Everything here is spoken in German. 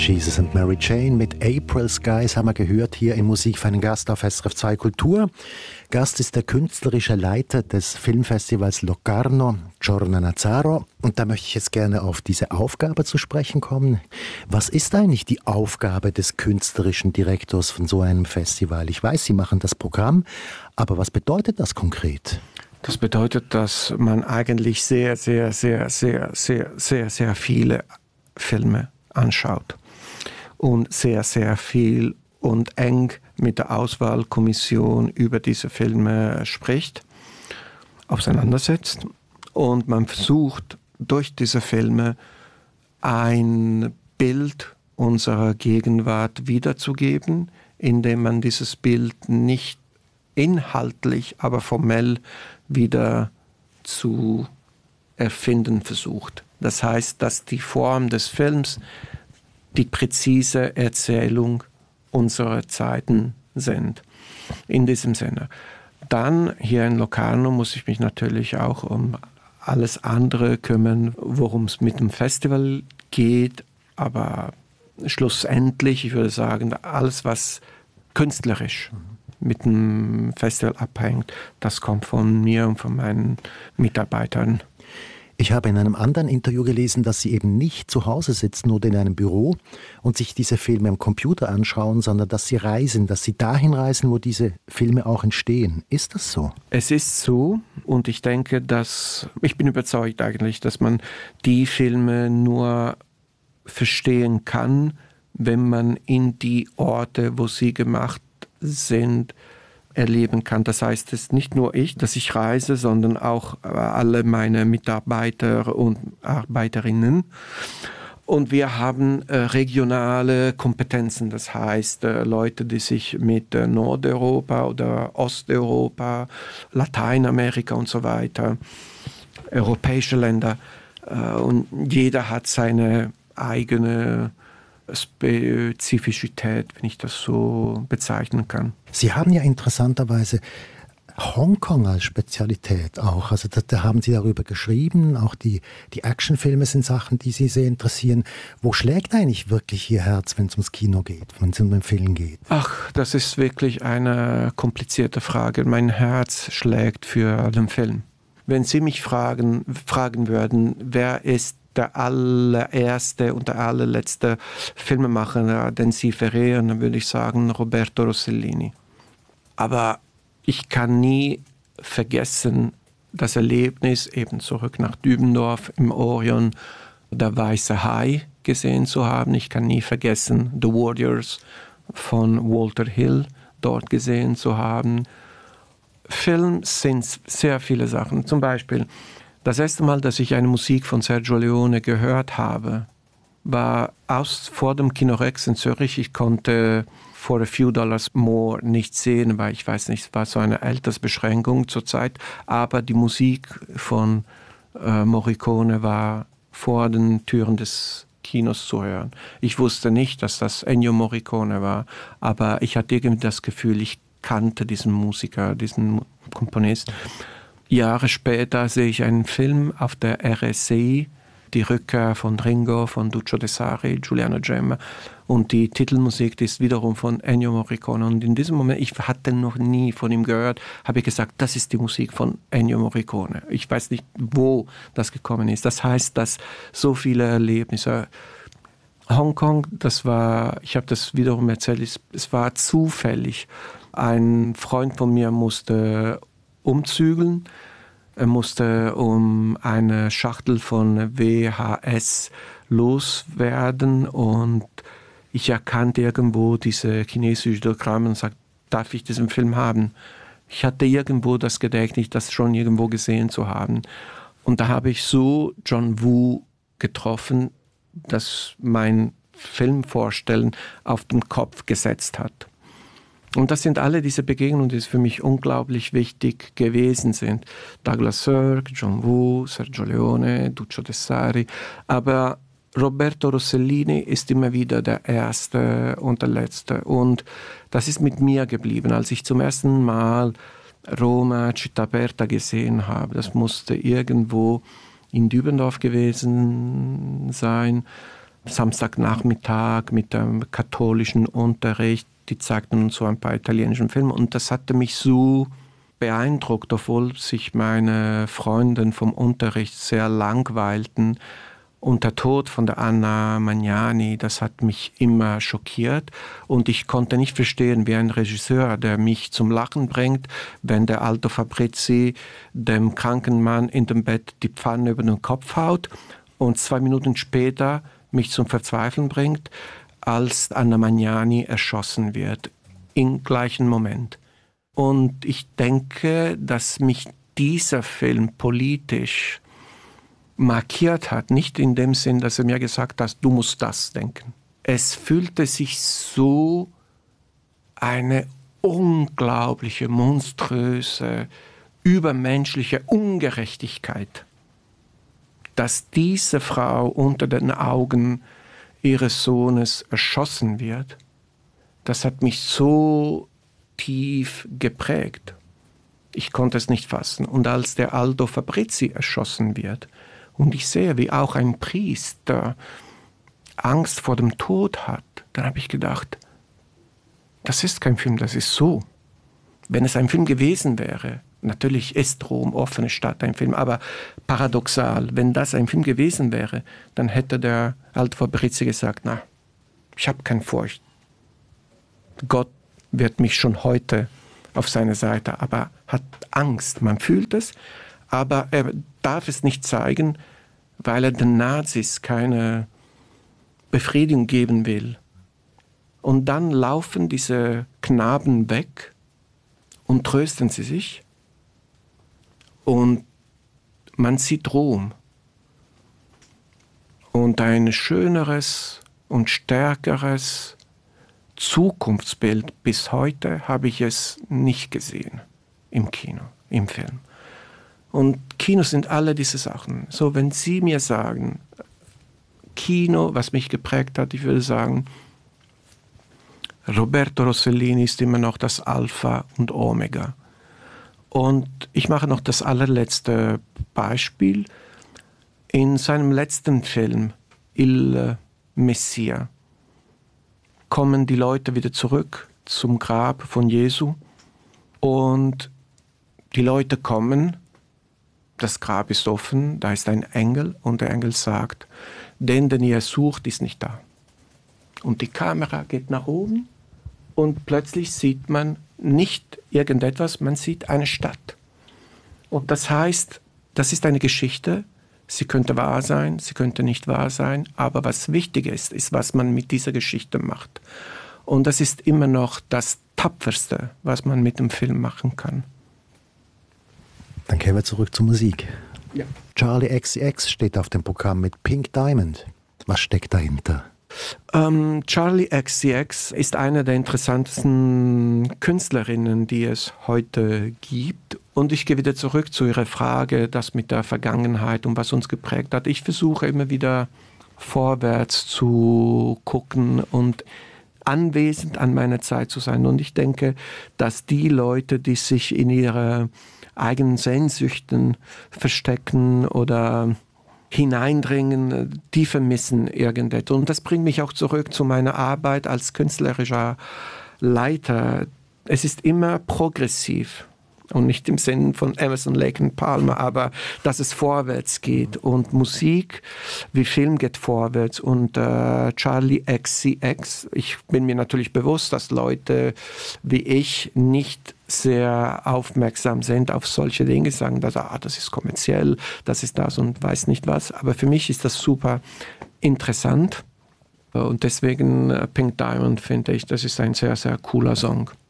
Jesus and Mary Jane mit April Skies haben wir gehört hier in Musik für einen Gast auf SRF 2 Kultur. Gast ist der künstlerische Leiter des Filmfestivals Locarno, Giorno Nazaro. Und da möchte ich jetzt gerne auf diese Aufgabe zu sprechen kommen. Was ist eigentlich die Aufgabe des künstlerischen Direktors von so einem Festival? Ich weiß, Sie machen das Programm, aber was bedeutet das konkret? Das bedeutet, dass man eigentlich sehr viele Filme anschaut und sehr viel und eng mit der Auswahlkommission über diese Filme spricht, auseinandersetzt und man versucht durch diese Filme ein Bild unserer Gegenwart wiederzugeben, indem man dieses Bild nicht inhaltlich, aber formell wieder zu erfinden versucht. Das heißt, dass die Form des Films die präzise Erzählung unserer Zeiten sind. In diesem Sinne. Dann hier in Locarno muss ich mich natürlich auch um alles andere kümmern, worum es mit dem Festival geht, aber schlussendlich, ich würde sagen, alles, was künstlerisch mit dem Festival abhängt, das kommt von mir und von meinen Mitarbeitern. Ich habe in einem anderen Interview gelesen, dass Sie eben nicht zu Hause sitzen oder in einem Büro und sich diese Filme am Computer anschauen, sondern dass Sie reisen, dass Sie dahin reisen, wo diese Filme auch entstehen. Ist das so? Es ist so und ich denke, ich bin überzeugt eigentlich, dass man die Filme nur verstehen kann, wenn man in die Orte, wo sie gemacht sind, erleben kann. Das heißt, es ist nicht nur ich, dass ich reise, sondern auch alle meine Mitarbeiter und Arbeiterinnen. Und wir haben regionale Kompetenzen, das heißt Leute, die sich mit Nordeuropa oder Osteuropa, Lateinamerika und so weiter, europäische Länder, und jeder hat seine eigene Spezifität, wenn ich das so bezeichnen kann. Sie haben ja interessanterweise Hongkong als Spezialität auch. Also da haben Sie darüber geschrieben, auch die Actionfilme sind Sachen, die Sie sehr interessieren. Wo schlägt eigentlich wirklich Ihr Herz, wenn es ums Kino geht, wenn es um den Film geht? Ach, das ist wirklich eine komplizierte Frage. Mein Herz schlägt für den Film. Wenn Sie mich fragen würden, wer ist der allererste und der allerletzte Filmemacher, den Sie verehren, dann würde ich sagen Roberto Rossellini. Aber ich kann nie vergessen, das Erlebnis, eben zurück nach Dübendorf im Orion, der Weiße Hai gesehen zu haben. Ich kann nie vergessen, The Warriors von Walter Hill dort gesehen zu haben. Film sind sehr viele Sachen. Zum Beispiel das erste Mal, dass ich eine Musik von Sergio Leone gehört habe, war vor dem Kino Rex in Zürich. Ich konnte for a few dollars more nicht sehen, weil ich weiß nicht, es war so eine Altersbeschränkung zur Zeit. Aber die Musik von Morricone war vor den Türen des Kinos zu hören. Ich wusste nicht, dass das Ennio Morricone war, aber ich hatte irgendwie das Gefühl, ich kannte diesen Musiker, diesen Komponist. Jahre später sehe ich einen Film auf der RSC, die Rückkehr von Ringo, von Duccio De Sari, Giuliano Gemma, und die Titelmusik, die ist wiederum von Ennio Morricone. Und in diesem Moment, ich hatte noch nie von ihm gehört, habe ich gesagt, das ist die Musik von Ennio Morricone. Ich weiß nicht, wo das gekommen ist. Das heißt, dass so viele Erlebnisse. Hongkong, ich habe das wiederum erzählt, es war zufällig. Ein Freund von mir musste umzügeln. Er musste um eine Schachtel von VHS loswerden und ich erkannte irgendwo diese chinesische Diagramme und sagte, darf ich diesen Film haben? Ich hatte irgendwo das Gedächtnis, das schon irgendwo gesehen zu haben. Und da habe ich so John Woo getroffen, dass mein Filmvorstellen auf den Kopf gesetzt hat. Und das sind alle diese Begegnungen, die für mich unglaublich wichtig gewesen sind. Douglas Sirk, John Woo, Sergio Leone, Duccio De Sari. Aber Roberto Rossellini ist immer wieder der Erste und der Letzte. Und das ist mit mir geblieben. Als ich zum ersten Mal Roma Città Aperta gesehen habe, das musste irgendwo in Dübendorf gewesen sein, Samstagnachmittag mit dem katholischen Unterricht. Die zeigten uns so ein paar italienische Filme und das hatte mich so beeindruckt, obwohl sich meine Freundinnen vom Unterricht sehr langweilten. Und der Tod von der Anna Magnani, das hat mich immer schockiert. Und ich konnte nicht verstehen, wie ein Regisseur, der mich zum Lachen bringt, wenn der Aldo Fabrizi dem kranken Mann in dem Bett die Pfanne über den Kopf haut und 2 Minuten später mich zum Verzweifeln bringt, als Anna Magnani erschossen wird, im gleichen Moment. Und ich denke, dass mich dieser Film politisch markiert hat, nicht in dem Sinn, dass er mir gesagt hat, du musst das denken. Es fühlte sich so eine unglaubliche, monströse, übermenschliche Ungerechtigkeit, dass diese Frau unter den Augen ihres Sohnes erschossen wird. Das hat mich so tief geprägt. Ich konnte es nicht fassen. Und als der Aldo Fabrizi erschossen wird, und ich sehe, wie auch ein Priester Angst vor dem Tod hat, dann habe ich gedacht, das ist kein Film, das ist so. Wenn es ein Film gewesen wäre, natürlich ist Rom, offene Stadt, ein Film, aber paradoxal, wenn das ein Film gewesen wäre, dann hätte der Aldo Fabrizi gesagt, na, ich habe keine Furcht. Gott wird mich schon heute auf seine Seite, aber hat Angst, man fühlt es, aber er darf es nicht zeigen, weil er den Nazis keine Befriedigung geben will. Und dann laufen diese Knaben weg und trösten sie sich. Und man sieht Rom. Und ein schöneres und stärkeres Zukunftsbild bis heute habe ich es nicht gesehen im Kino, im Film. Und Kinos sind alle diese Sachen. So, wenn Sie mir sagen, Kino, was mich geprägt hat, ich würde sagen, Roberto Rossellini ist immer noch das Alpha und Omega. Und ich mache noch das allerletzte Beispiel. In seinem letzten Film, Il Messia, kommen die Leute wieder zurück zum Grab von Jesu. Und die Leute kommen, das Grab ist offen, da ist ein Engel und der Engel sagt, den ihr sucht, ist nicht da. Und die Kamera geht nach oben und plötzlich sieht man nicht irgendetwas, man sieht eine Stadt. Und das heißt, das ist eine Geschichte, sie könnte wahr sein, sie könnte nicht wahr sein, aber was wichtig ist, ist, was man mit dieser Geschichte macht. Und das ist immer noch das Tapferste, was man mit dem Film machen kann. Dann gehen wir zurück zur Musik. Ja. Charli XCX steht auf dem Programm mit Pink Diamond. Was steckt dahinter? Charli XCX ist eine der interessantesten Künstlerinnen, die es heute gibt. Und ich gehe wieder zurück zu Ihrer Frage, das mit der Vergangenheit und was uns geprägt hat. Ich versuche immer wieder vorwärts zu gucken und anwesend an meiner Zeit zu sein. Und ich denke, dass die Leute, die sich in ihre eigenen Sehnsüchten verstecken oder hineindringen, die vermissen irgendetwas. Und das bringt mich auch zurück zu meiner Arbeit als künstlerischer Leiter. Es ist immer progressiv. Und nicht im Sinn von Emerson, Lake und Palmer, aber dass es vorwärts geht. Und Musik wie Film geht vorwärts. Und Charli XCX, ich bin mir natürlich bewusst, dass Leute wie ich nicht sehr aufmerksam sind auf solche Dinge, sagen, dass, das ist kommerziell, das ist das und weiß nicht was. Aber für mich ist das super interessant. Und deswegen Pink Diamond finde ich, das ist ein sehr, sehr cooler Song.